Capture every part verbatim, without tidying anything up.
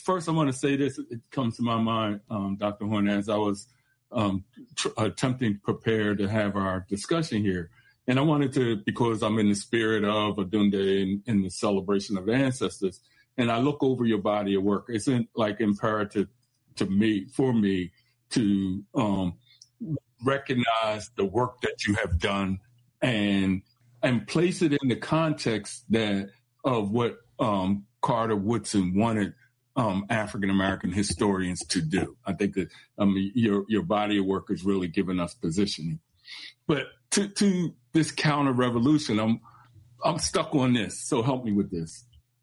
first I want to say this. It comes to my mind, um, Doctor Horne, as I was um, tr- attempting to prepare to have our discussion here. And I wanted to, because I'm in the spirit of Odunde and in the celebration of the ancestors, and I look over your body of work. It's in, like imperative to me, for me, to um, recognize the work that you have done and and place it in the context that of what um, Carter Woodson wanted um, African American historians to do. I think that I mean your your body of work is really giving us positioning. But to to this counter revolution, I'm I'm stuck on this. So help me with this.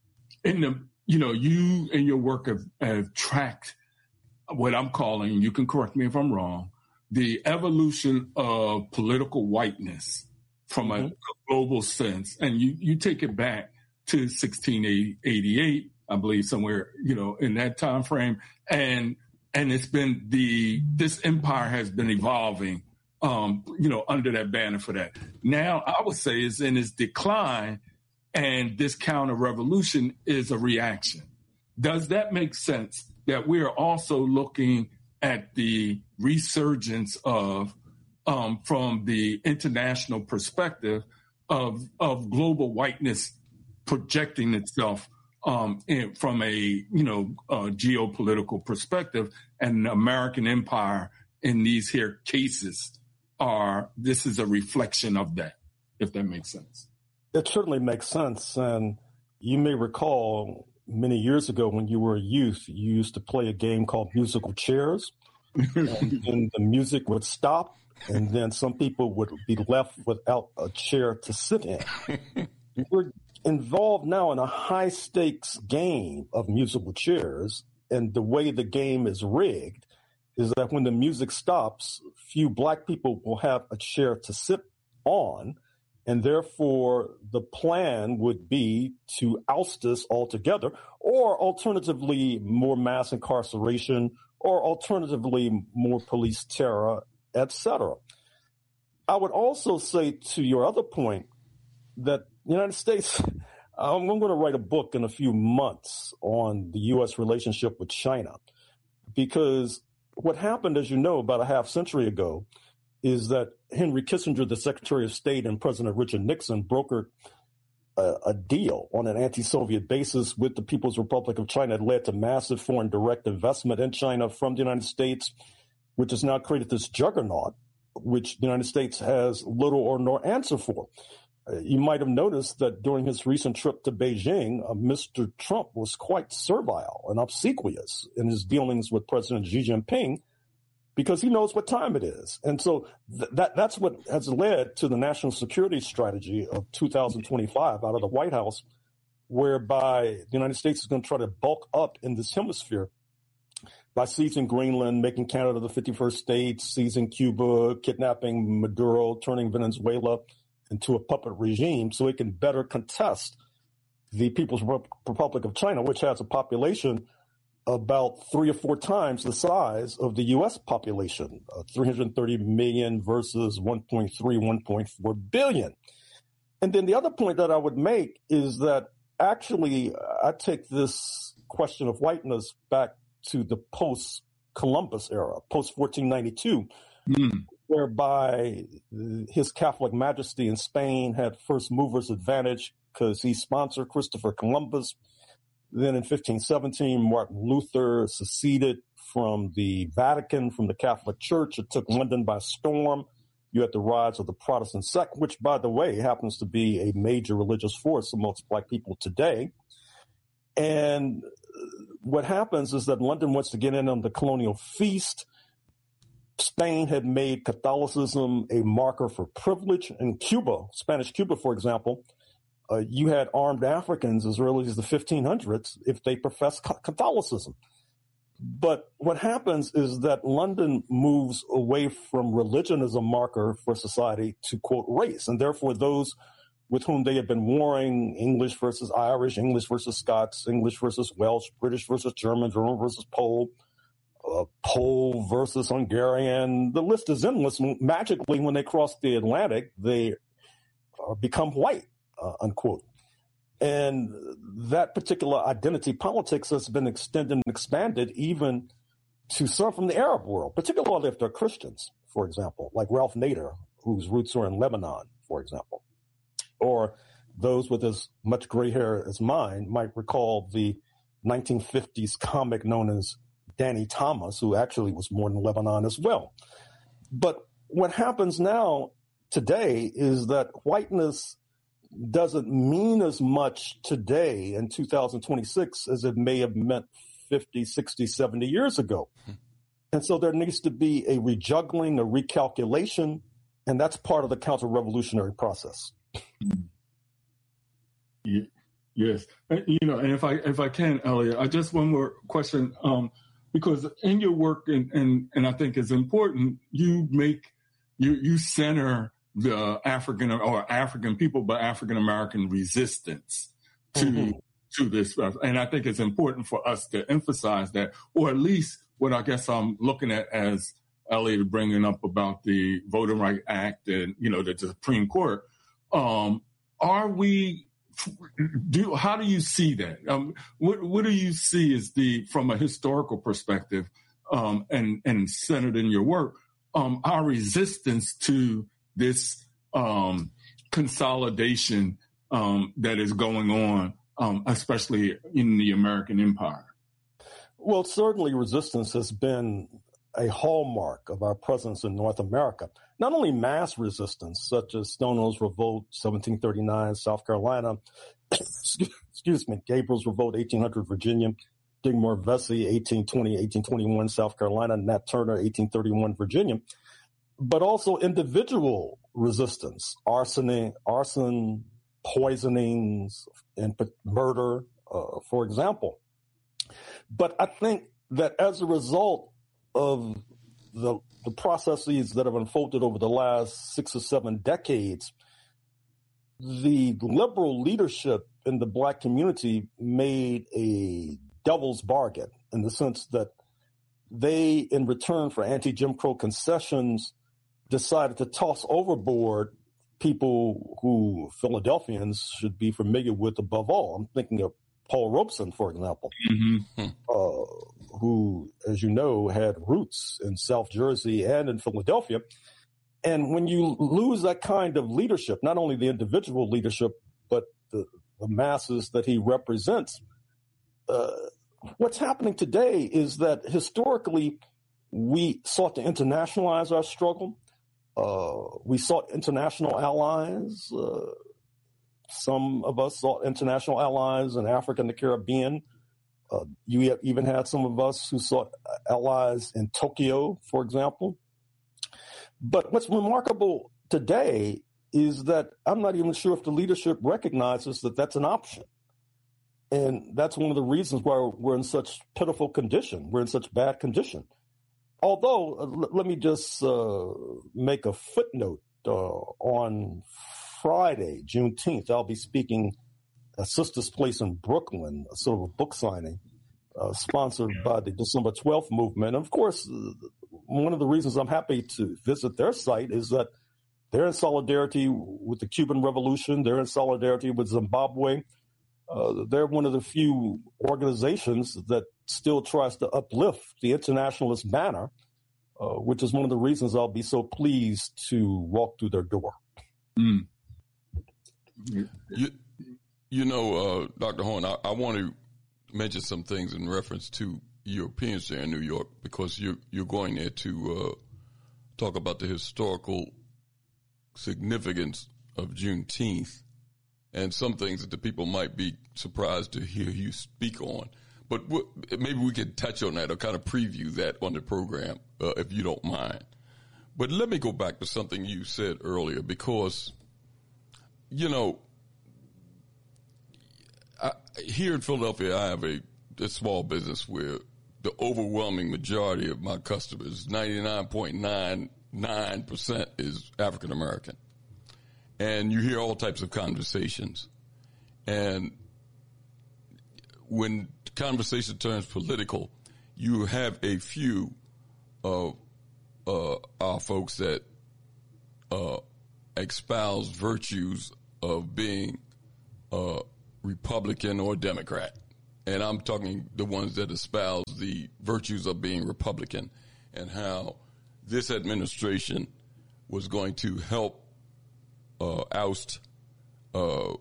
In the you know you and your work have, have tracked what I'm calling, you can correct me if I'm wrong, the evolution of political whiteness from a, mm-hmm. a global sense. And you, you take it back to sixteen eighty-eight, I believe, somewhere, you know, in that time frame. And and it's been the, this empire has been evolving, um, you know, under that banner for that. Now, I would say it's in its decline, and this counter revolution is a reaction. Does that make sense? That we are also looking at the resurgence of, um, from the international perspective of of global whiteness projecting itself um, in, from a you know uh, geopolitical perspective, and the American empire in these here cases are this is a reflection of that, if that makes sense. It certainly makes sense, and you may recall. Many years ago, when you were a youth, you used to play a game called musical chairs, and then the music would stop, and then some people would be left without a chair to sit in. We're involved now in a high-stakes game of musical chairs, and the way the game is rigged is that when the music stops, few black people will have a chair to sit on, and therefore, the plan would be to oust us altogether, or alternatively, more mass incarceration, or alternatively, more police terror, et cetera. I would also say to your other point that the United States, I'm going to write a book in a few months on the U S relationship with China, because what happened, as you know, about a half century ago, is that Henry Kissinger, the Secretary of State, and President Richard Nixon brokered a, a deal on an anti-Soviet basis with the People's Republic of China. It led to massive foreign direct investment in China from the United States, which has now created this juggernaut, which the United States has little or no answer for. Uh, you might have noticed that during his recent trip to Beijing, uh, Mister Trump was quite servile and obsequious in his dealings with President Xi Jinping, because he knows what time it is. And so th- that that's what has led to the national security strategy of two thousand twenty-five out of the White House, whereby the United States is going to try to bulk up in this hemisphere by seizing Greenland, making Canada the fifty-first state, seizing Cuba, kidnapping Maduro, turning Venezuela into a puppet regime so it can better contest the People's Republic of China, which has a population about three or four times the size of the U S population, uh, three hundred thirty million versus one point three, one point four billion. And then the other point that I would make is that actually I take this question of whiteness back to the post-Columbus era, post-fourteen ninety-two, mm. whereby His Catholic Majesty in Spain had first mover's advantage because he sponsored Christopher Columbus. Then in fifteen seventeen, Martin Luther seceded from the Vatican, from the Catholic Church. It took London by storm. You had the rise of the Protestant sect, which, by the way, happens to be a major religious force amongst black people today. And what happens is that London wants to get in on the colonial feast. Spain had made Catholicism a marker for privilege. In Cuba, Spanish Cuba, for example, Uh, you had armed Africans as early as the fifteen hundreds if they professed Catholicism. But what happens is that London moves away from religion as a marker for society to, quote, race. And therefore, those with whom they had been warring, English versus Irish, English versus Scots, English versus Welsh, British versus German, German versus Pole, uh, Pole versus Hungarian, the list is endless. Magically, when they cross the Atlantic, they uh, become white. Uh, unquote. And that particular identity politics has been extended and expanded even to some from the Arab world, particularly if they're Christians, for example, like Ralph Nader, whose roots are in Lebanon, for example. Or those with as much gray hair as mine might recall the nineteen fifties comic known as Danny Thomas, who actually was born in Lebanon as well. But what happens now today is that whiteness doesn't mean as much today in two thousand twenty-six as it may have meant fifty, sixty, seventy years ago. And so there needs to be a rejuggling, a recalculation, and that's part of the counter-revolutionary process. Yeah, yes. You know, and if I if I can, Elliot, I just one more question, um, because in your work, and, and, and I think it's important, you make, you, you center the African or African people, but African American resistance to mm-hmm. to this, and I think it's important for us to emphasize that, or at least what I guess I'm looking at as Elliot bringing up about the Voting Rights Act and you know the Supreme Court. Um, are we? Do how do you see that? Um, what what do you see as the from a historical perspective, um, and and centered in your work, um, our resistance to this um, consolidation um, that is going on, um, especially in the American empire? Well, certainly resistance has been a hallmark of our presence in North America. Not only mass resistance, such as Stonewall's Revolt, seventeen thirty-nine, South Carolina, excuse me, Gabriel's Revolt, eighteen hundred, Virginia, Digmore Vesey, eighteen twenty, eighteen twenty-one, South Carolina, Nat Turner, eighteen thirty-one, Virginia, but also individual resistance, arson, arson, poisonings, and murder, uh, for example. But I think that as a result of the, the processes that have unfolded over the last six or seven decades, the liberal leadership in the Black community made a devil's bargain in the sense that they, in return for anti-Jim Crow concessions, decided to toss overboard people who Philadelphians should be familiar with above all. I'm thinking of Paul Robeson, for example, mm-hmm. uh, who, as you know, had roots in South Jersey and in Philadelphia. And when you lose that kind of leadership, not only the individual leadership, but the, the masses that he represents, uh, what's happening today is that historically we sought to internationalize our struggle. Uh, we sought international allies. Uh, some of us sought international allies in Africa and the Caribbean. Uh, you even had some of us who sought allies in Tokyo, for example. But what's remarkable today is that I'm not even sure if the leadership recognizes that that's an option. And that's one of the reasons why we're in such pitiful condition. We're in such bad condition. Although, uh, l- let me just uh, make a footnote. Uh, on Friday, Juneteenth, I'll be speaking at Sister's Place in Brooklyn, a sort of a book signing uh, sponsored by the December twelfth movement. And of course, one of the reasons I'm happy to visit their site is that they're in solidarity with the Cuban Revolution. They're in solidarity with Zimbabwe. Uh, they're one of the few organizations that still tries to uplift the internationalist banner, uh, which is one of the reasons I'll be so pleased to walk through their door. Mm. You, you know, uh, Doctor Horne, I, I want to mention some things in reference to your appearance there in New York, because you're, you're going there to uh, talk about the historical significance of Juneteenth and some things that the people might be surprised to hear you speak on. But w- maybe we could touch on that or kind of preview that on the program, uh, if you don't mind. But let me go back to something you said earlier, because, you know, I, here in Philadelphia, I have a, a small business where the overwhelming majority of my customers, ninety-nine point nine nine percent, is African American. And you hear all types of conversations. And when conversation turns political, you have a few of uh, our folks that uh, espouse virtues of being uh, Republican or Democrat. And I'm talking the ones that espouse the virtues of being Republican and how this administration was going to help uh, oust uh,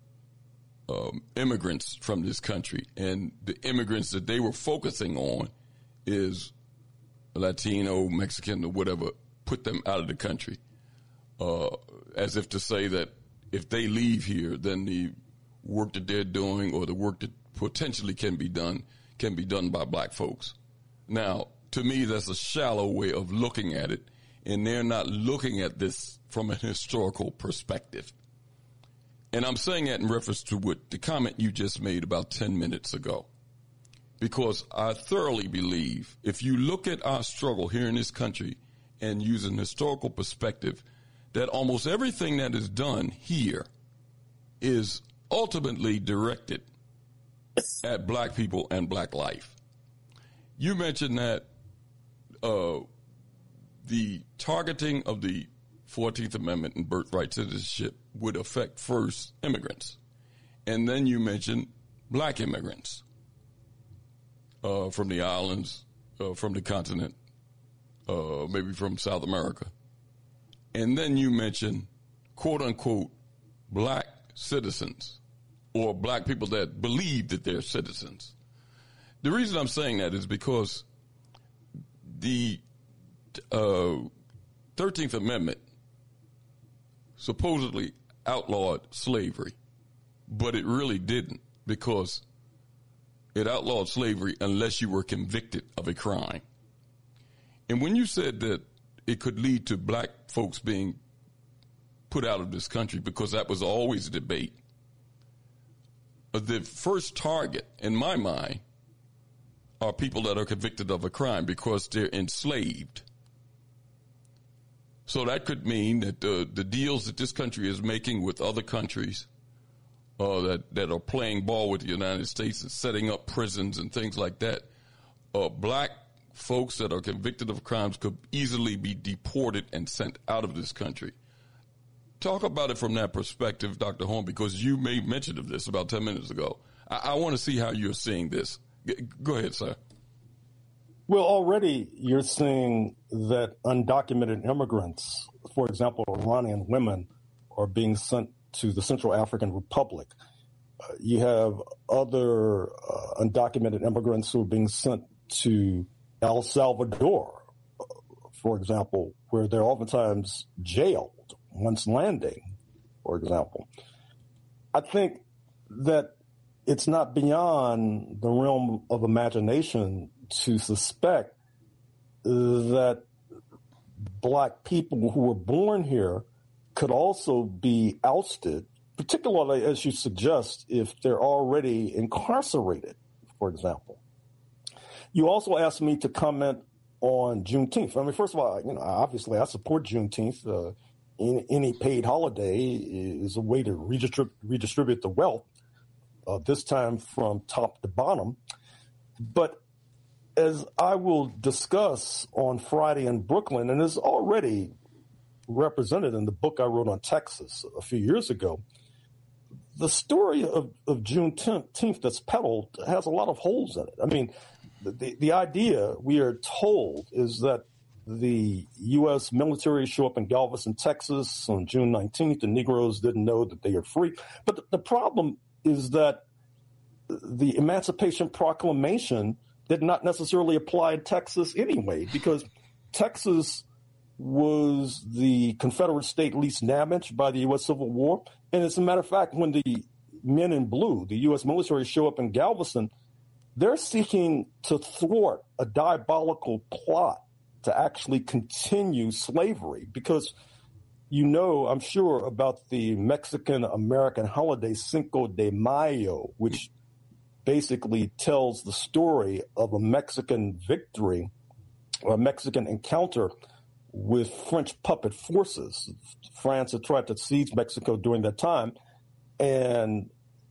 um, immigrants from this country. And the immigrants that they were focusing on is Latino, Mexican, or whatever, put them out of the country, uh, as if to say that if they leave here, then the work that they're doing or the work that potentially can be done can be done by black folks. Now, to me, that's a shallow way of looking at it, and they're not looking at this from a historical perspective. And I'm saying that in reference to what the comment you just made about ten minutes ago, because I thoroughly believe if you look at our struggle here in this country and use an historical perspective, that almost everything that is done here is ultimately directed at black people and black life. You mentioned that uh, the targeting of the fourteenth Amendment and birthright citizenship would affect first immigrants. And then you mentioned black immigrants uh, from the islands, uh, from the continent, uh, maybe from South America. And then you mentioned, quote unquote, black citizens or black people that believe that they're citizens. The reason I'm saying that is because the uh, thirteenth Amendment supposedly outlawed slavery, but it really didn't, because it outlawed slavery unless you were convicted of a crime. And when you said that it could lead to black folks being put out of this country, because that was always a debate, the first target, in my mind, are people that are convicted of a crime because they're enslaved. So that could mean that the, the deals that this country is making with other countries uh, that, that are playing ball with the United States and setting up prisons and things like that, uh, black folks that are convicted of crimes could easily be deported and sent out of this country. Talk about it from that perspective, Doctor Horne, because you made mention of this about ten minutes ago. I, I want to see how you're seeing this. G- go ahead, sir. Well, already you're seeing that undocumented immigrants, for example, Iranian women, are being sent to the Central African Republic. Uh, you have other uh, undocumented immigrants who are being sent to El Salvador, uh, for example, where they're oftentimes jailed once landing, for example. I think that it's not beyond the realm of imagination to suspect that black people who were born here could also be ousted, particularly, as you suggest, if they're already incarcerated, for example. You also asked me to comment on Juneteenth. I mean, first of all, you know, obviously I support Juneteenth. Uh, any, any paid holiday is a way to redistrib- redistribute the wealth, uh, this time from top to bottom. But as I will discuss on Friday in Brooklyn, and is already represented in the book I wrote on Texas a few years ago, the story of, of Juneteenth that's peddled has a lot of holes in it. I mean, the, the idea, we are told, is that the U S military show up in Galveston, Texas on June nineteenth. The Negroes didn't know that they are free. But the, the problem is that the Emancipation Proclamation did not necessarily apply to Texas anyway, because Texas was the Confederate state least damaged by the U S Civil War. And as a matter of fact, when the men in blue, the U S military, show up in Galveston, they're seeking to thwart a diabolical plot to actually continue slavery, because you know, I'm sure, about the Mexican-American holiday Cinco de Mayo, which basically tells the story of a Mexican victory or a Mexican encounter with French puppet forces. France had tried to seize Mexico during that time, and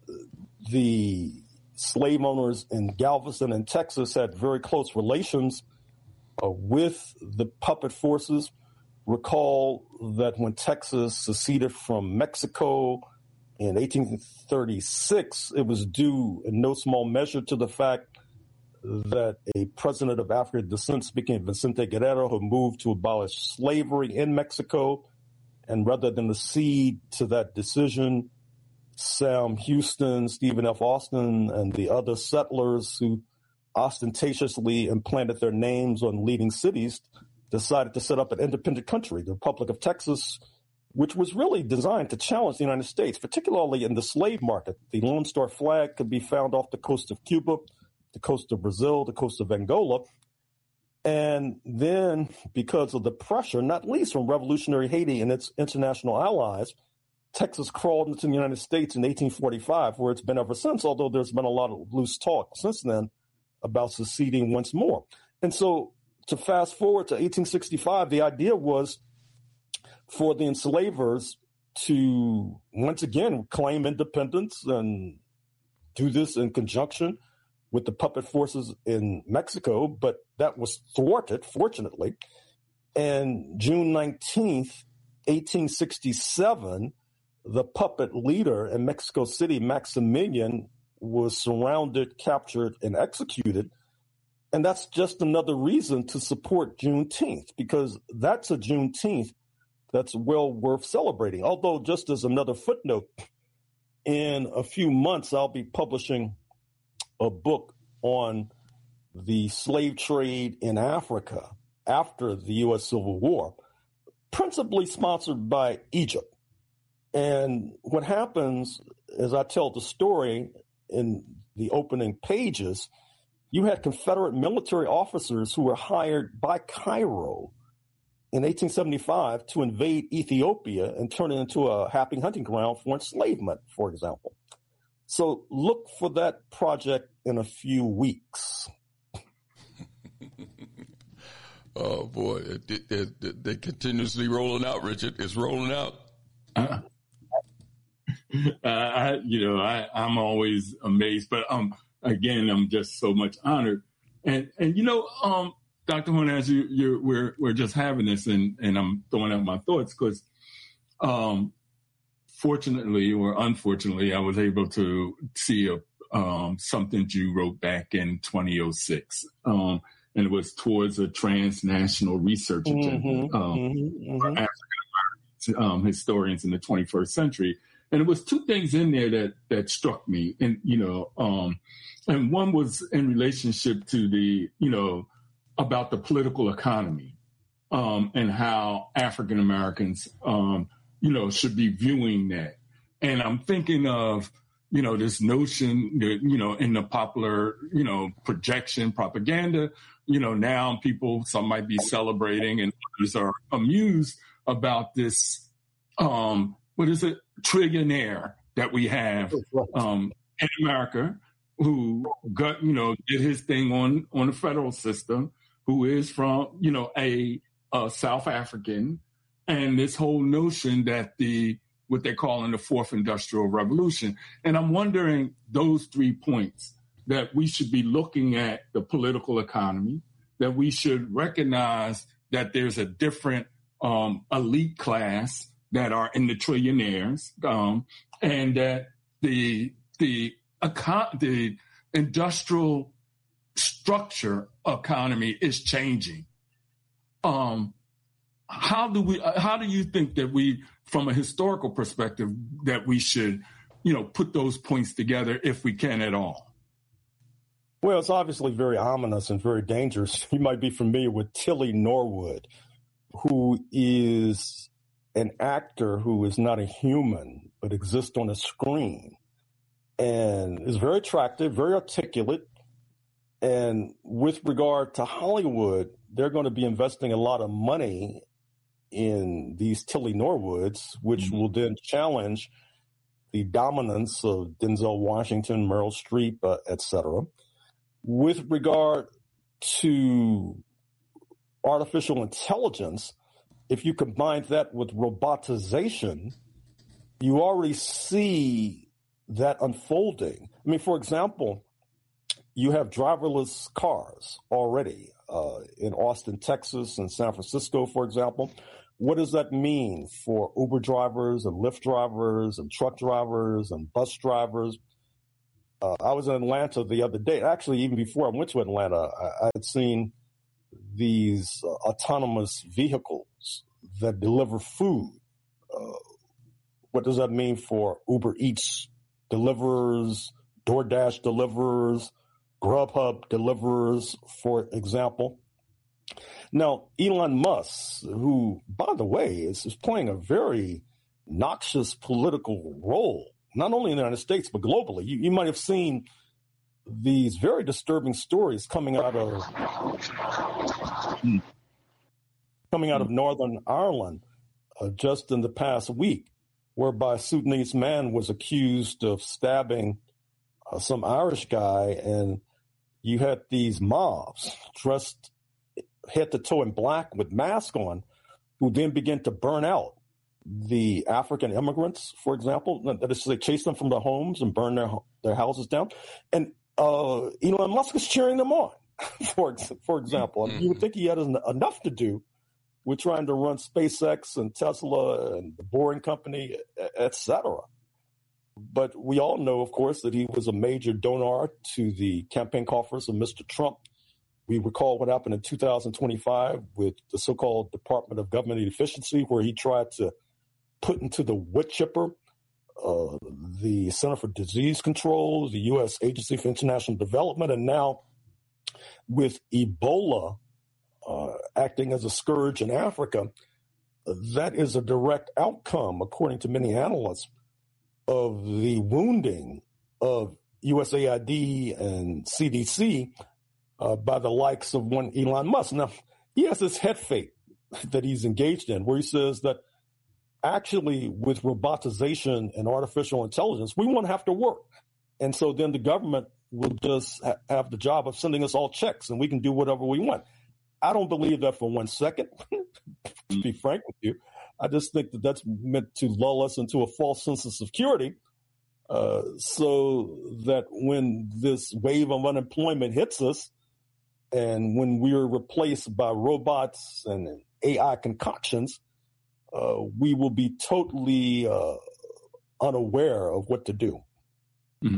the slave owners in Galveston and Texas had very close relations uh, with the puppet forces. Recall that when Texas seceded from Mexico in eighteen thirty-six, it was due in no small measure to the fact that a president of African descent, speaking of Vicente Guerrero, who moved to abolish slavery in Mexico, and rather than accede to that decision, Sam Houston, Stephen F. Austin, and the other settlers who ostentatiously implanted their names on leading cities decided to set up an independent country, the Republic of Texas, which was really designed to challenge the United States, particularly in the slave market. The Lone Star flag could be found off the coast of Cuba, the coast of Brazil, the coast of Angola. And then, because of the pressure, not least from revolutionary Haiti and its international allies, Texas crawled into the United States in eighteen forty-five, where it's been ever since, although there's been a lot of loose talk since then about seceding once more. And so to fast forward to eighteen sixty-five, the idea was for the enslavers to once again claim independence and do this in conjunction with the puppet forces in Mexico, but that was thwarted, fortunately. And June nineteenth, eighteen sixty-seven, the puppet leader in Mexico City, Maximilian, was surrounded, captured, and executed. And that's just another reason to support Juneteenth, because that's a Juneteenth that's well worth celebrating. Although, just as another footnote, in a few months, I'll be publishing a book on the slave trade in Africa after the U S Civil War, principally sponsored by Egypt. And what happens, as I tell the story in the opening pages, you had Confederate military officers who were hired by Cairo in eighteen seventy-five to invade Ethiopia and turn it into a happy hunting ground for enslavement, for example. So look for that project in a few weeks. Oh, boy. They're, they're continuously rolling out, Richard. It's rolling out. Uh, I, you know, I, I'm always amazed, but um, again, I'm just so much honored. And, and you know, um, Doctor Hornaz, you, you're, we're, we're just having this, and, and I'm throwing out my thoughts because, um, fortunately or unfortunately, I was able to see a, um, something you wrote back in twenty oh six, um, and it was towards a transnational research agenda Mm-hmm, um, mm-hmm, for mm-hmm. African American um, historians in the twenty-first century. And it was two things in there that that struck me, and you know, um, and one was in relationship to the, you know, about the political economy um, and how African Americans, um, you know, should be viewing that. And I'm thinking of, you know, this notion that, you know, in the popular, you know, projection propaganda, you know, now people, some might be celebrating and others are amused about this, um, what is it, trillionaire that we have um, in America who got, you know, did his thing on, on the federal system, who is from, you know, a, a South African, and this whole notion that the, what they're calling the fourth industrial revolution. And I'm wondering those three points, that we should be looking at the political economy, that we should recognize that there's a different um, elite class that are in the trillionaires, um, and that the, the, econ- the industrial structure economy is changing. Um, how do we, how do you think that we, from a historical perspective, that we should, you know, put those points together if we can at all? Well, it's obviously very ominous and very dangerous. You might be familiar with Tilly Norwood, who is an actor who is not a human, but exists on a screen and is very attractive, very articulate. And with regard to Hollywood, they're going to be investing a lot of money in these Tilly Norwoods, which mm-hmm. will then challenge the dominance of Denzel Washington, Meryl Streep, uh, et cetera. With regard to artificial intelligence, if you combine that with robotization, you already see that unfolding. I mean, for example, you have driverless cars already uh, in Austin, Texas, and San Francisco, for example. What does that mean for Uber drivers and Lyft drivers and truck drivers and bus drivers? Uh, I was in Atlanta the other day. Actually, even before I went to Atlanta, I, I had seen these uh, autonomous vehicles that deliver food. Uh, what does that mean for Uber Eats deliverers, DoorDash deliverers, Grubhub deliverers, for example? Now, Elon Musk, who, by the way, is, is playing a very noxious political role, not only in the United States, but globally. You, you might have seen these very disturbing stories coming out of coming out of Northern Ireland uh, just in the past week, whereby a Sudanese man was accused of stabbing uh, some Irish guy, and you had these mobs dressed head to toe in black with masks on, who then begin to burn out the African immigrants, for example. That is, they chase them from their homes and burn their their houses down. And uh, Elon Musk is cheering them on, for for example. Mm-hmm. You would think he had enough to do with trying to run SpaceX and Tesla and the Boring Company, et cetera. But we all know, of course, that he was a major donor to the campaign coffers of Mister Trump. We recall what happened in two thousand twenty-five with the so-called Department of Government Efficiency, where he tried to put into the wood chipper uh, the Center for Disease Control, the U S Agency for International Development, and now with Ebola uh, acting as a scourge in Africa, that is a direct outcome, according to many analysts, of the wounding of U S A I D and C D C uh, by the likes of one Elon Musk. Now, he has this head fake that he's engaged in, where he says that actually with robotization and artificial intelligence, we won't have to work. And so then the government will just ha- have the job of sending us all checks and we can do whatever we want. I don't believe that for one second, to be frank with you. I just think that that's meant to lull us into a false sense of security uh, so that when this wave of unemployment hits us and when we're replaced by robots and A I concoctions, uh, we will be totally uh, unaware of what to do. Mm-hmm.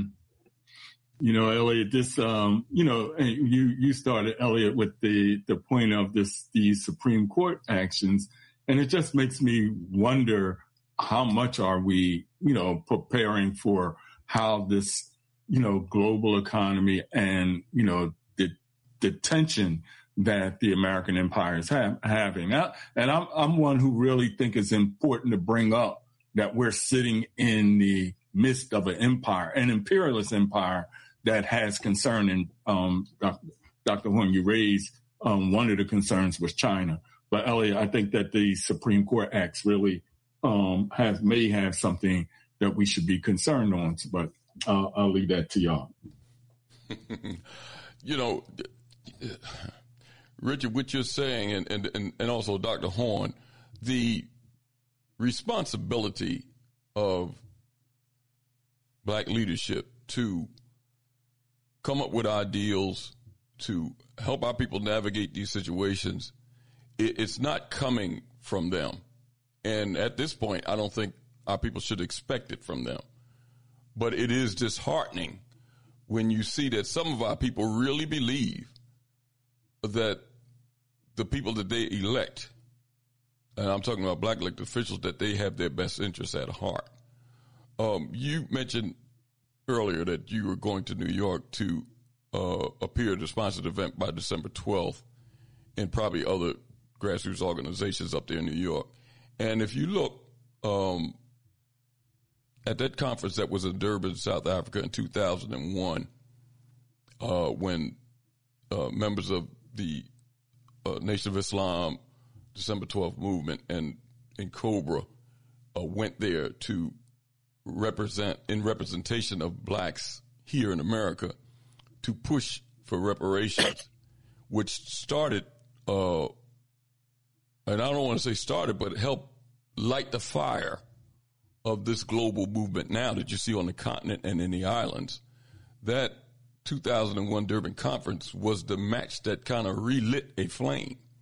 You know, Elliot, this, um, you know, you, you started, Elliot, with the, the point of this, these Supreme Court actions. And it just makes me wonder how much are we, you know, preparing for how this, you know, global economy and, you know, the, the tension that the American empire is ha- having. I, and I'm, I'm one who really think it's important to bring up that we're sitting in the midst of an empire, an imperialist empire that has concern. And um, Doctor Horne, you raised um, one of the concerns was China. But Elliot, I think that the Supreme Court acts really um, has may have something that we should be concerned on. But uh, I'll leave that to y'all. You know, Richard, what you're saying, and, and, and, and also Doctor Horne, the responsibility of black leadership to come up with ideals, to help our people navigate these situations, it, it's not coming from them. And at this point, I don't think our people should expect it from them. But it is disheartening when you see that some of our people really believe that the people that they elect, and I'm talking about black elected officials, that they have their best interests at heart. Um, you mentioned earlier that you were going to New York to uh, appear at a sponsored event by December twelfth, and probably other grassroots organizations up there in New York. And if you look um, at that conference that was in Durban, South Africa in two thousand one, uh, when uh, members of the uh, Nation of Islam, December twelfth movement, and, and Cobra uh, went there to represent, in representation of blacks here in America, to push for reparations, which started, uh, and I don't want to say started, but helped light the fire of this global movement now that you see on the continent and in the islands. That two thousand one Durban conference was the match that kind of relit a flame.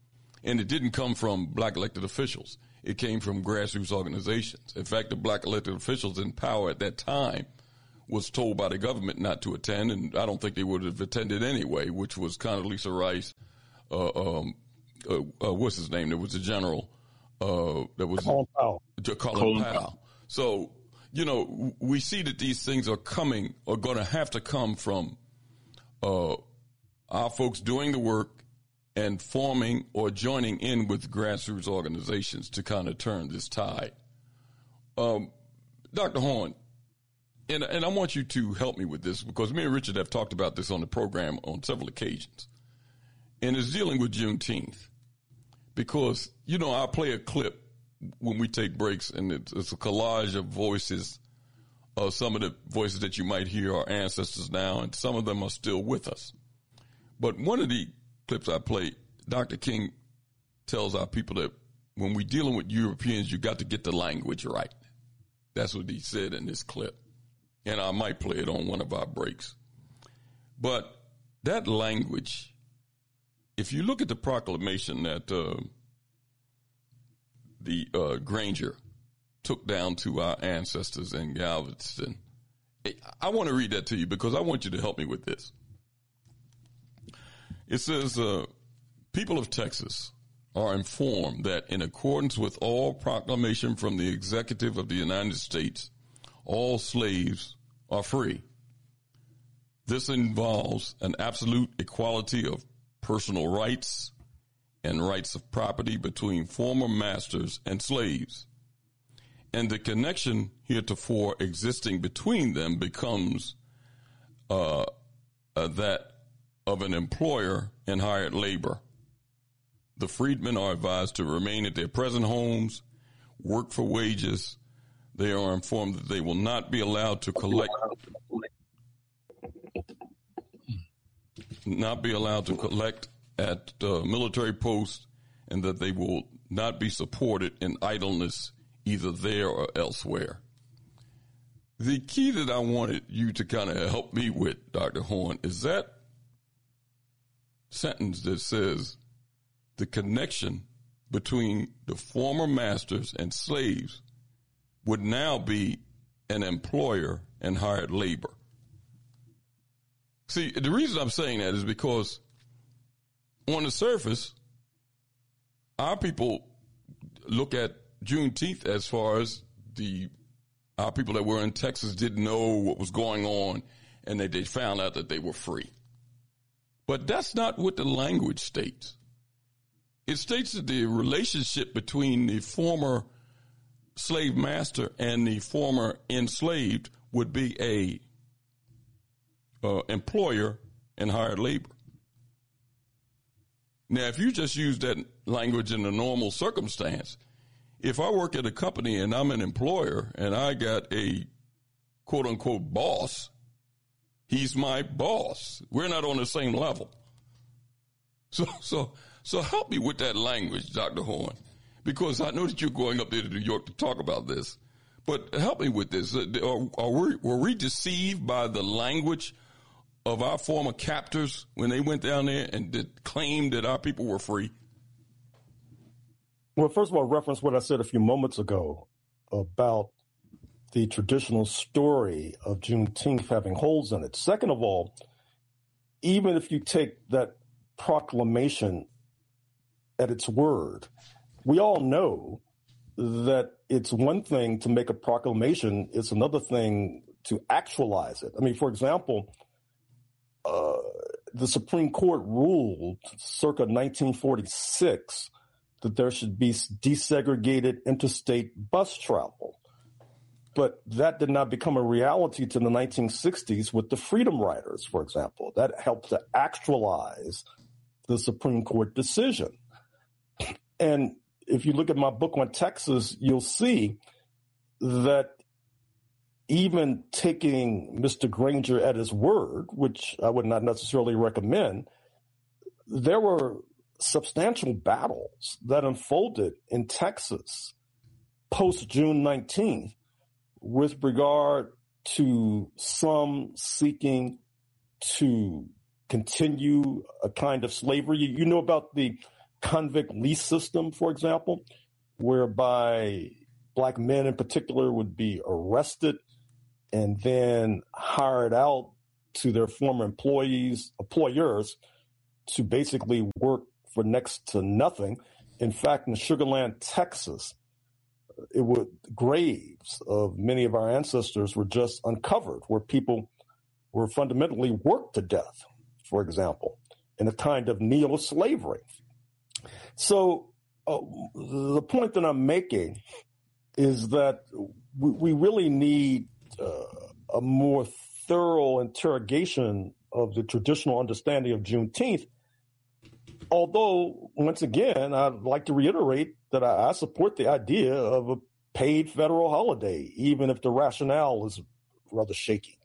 And it didn't come from black elected officials. It came from grassroots organizations. In fact, the black elected officials in power at that time was told by the government not to attend, and I don't think they would have attended anyway, which was Condoleezza Rice, uh, um, uh, uh, what's his name? There was a general, uh, that was Colin Powell. Colin, Colin Powell. Powell. So, you know, we see that these things are coming, are going to have to come from uh, our folks doing the work and forming or joining in with grassroots organizations to kind of turn this tide. Um, Doctor Horne, and, and I want you to help me with this because me and Richard have talked about this on the program on several occasions, and it's dealing with Juneteenth because, you know, I play a clip when we take breaks, and it's, it's a collage of voices. Uh, some of the voices that you might hear are ancestors now, and some of them are still with us. But one of the clips I play, Doctor King tells our people that when we're dealing with Europeans, you got to get the language right. That's what he said in this clip. And I might play it on one of our breaks. But that language, if you look at the proclamation that uh, the uh, Granger took down to our ancestors in Galveston, I want to read that to you because I want you to help me with this. It says, uh, people of Texas are informed that in accordance with all proclamation from the executive of the United States, all slaves are free. This involves an absolute equality of personal rights and rights of property between former masters and slaves. And the connection heretofore existing between them becomes uh, uh, that of an employer and hired labor. The freedmen are advised to remain at their present homes, work for wages. They are informed that they will not be allowed to collect, not be allowed to collect at uh, military posts, and that they will not be supported in idleness either there or elsewhere. The key that I wanted you to kind of help me with, Doctor Horne, is that sentence that says the connection between the former masters and slaves would now be an employer and hired labor. See, the reason I'm saying that is because on the surface, our people look at Juneteenth as far as the our people that were in Texas didn't know what was going on, and that they found out that they were free. But that's not what the language states. It states that the relationship between the former slave master and the former enslaved would be a uh, employer and hired labor. Now, if you just use that language in a normal circumstance, if I work at a company and I'm an employer and I got a quote unquote boss, he's my boss. We're not on the same level. So, so, so help me with that language, Doctor Horne, because I know that you're going up there to New York to talk about this, but help me with this. Are, are we, were we deceived by the language of our former captors when they went down there and did claim that our people were free? Well, first of all, reference what I said a few moments ago about the traditional story of Juneteenth having holes in it. Second of all, even if you take that proclamation at its word, we all know that it's one thing to make a proclamation, it's another thing to actualize it. I mean, for example, uh, the Supreme Court ruled circa nineteen forty-six that there should be desegregated interstate bus travel. But that did not become a reality to the nineteen sixties with the Freedom Riders, for example. That helped to actualize the Supreme Court decision. And if you look at my book on Texas, you'll see that even taking Mister Granger at his word, which I would not necessarily recommend, there were substantial battles that unfolded in Texas post June nineteenth with regard to some seeking to continue a kind of slavery. You, you know about the convict lease system, for example, whereby black men in particular would be arrested and then hired out to their former employees, employers, to basically work for next to nothing. In fact, in Sugar Land, Texas, it would graves of many of our ancestors were just uncovered, where people were fundamentally worked to death, for example, in a kind of neo-slavery. So uh, the point that I'm making is that we, we really need uh, a more thorough interrogation of the traditional understanding of Juneteenth. Although, once again, I'd like to reiterate that I, I support the idea of a paid federal holiday, even if the rationale is rather shaky.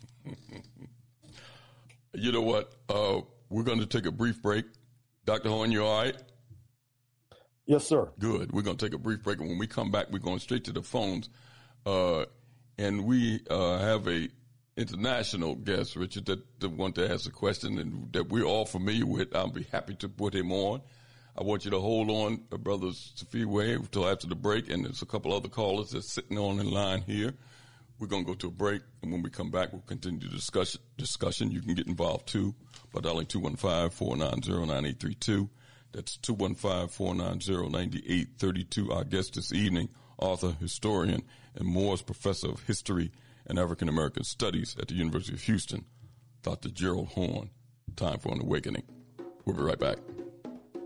You know what? Uh, we're going to take a brief break. Doctor Horne, you all right? Yes, sir. Good. We're going to take a brief break, and when we come back, we're going straight to the phones. Uh, and we uh, have a international guest, Richard, that, that want to ask a question and that we're all familiar with. I'll be happy to put him on. I want you to hold on, uh, Brother Sophie Way, until after the break, and there's a couple other callers that's sitting on in line here. We're going to go to a break, and when we come back, we'll continue the discussion. discussion. You can get involved, too, by dialing two one five, four nine zero, nine eight three two. That's two one five, four nine zero, nine eight three two. Our guest this evening, author, historian, and Moores Professor of History and African American Studies at the University of Houston, Doctor Gerald Horne. Time for an awakening. We'll be right back.